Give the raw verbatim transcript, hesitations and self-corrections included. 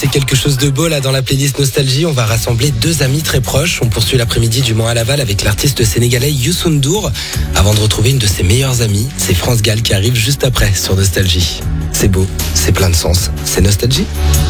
C'est quelque chose de beau là dans la playlist Nostalgie. On va rassembler deux amis très proches. On poursuit l'après-midi du Mans à Laval avec l'artiste sénégalais Youssou N'Dour. Avant de retrouver une de ses meilleures amies, c'est France Gall qui arrive juste après sur Nostalgie. C'est beau, c'est plein de sens. C'est Nostalgie.